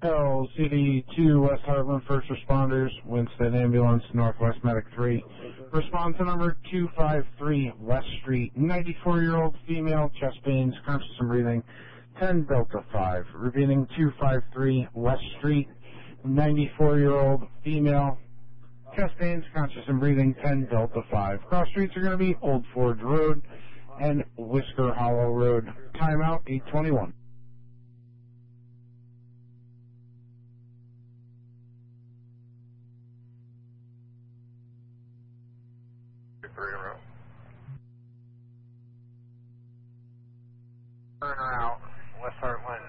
LCD 2 West Heartland First Responders, Winston Ambulance, Northwest Medic 3. Response to number 253 West Street, 94-year-old female, chest pains, conscious and breathing, 10 Delta 5. Repeating 253 West Street, 94-year-old female, chest pains, conscious and breathing, 10 Delta 5. Cross streets are going to be Old Forge Road and Whisker Hollow Road. Timeout 8:21. Turner out, West Heartland.